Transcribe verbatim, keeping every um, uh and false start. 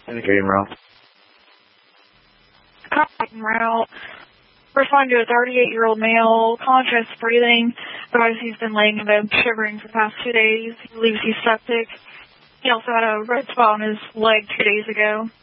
Indicating route. Contacting route. Responding to a thirty-eight-year-old male, conscious breathing. Otherwise, he's been laying in bed shivering for the past two days. He believes he's septic. He also had a red spot on his leg two days ago.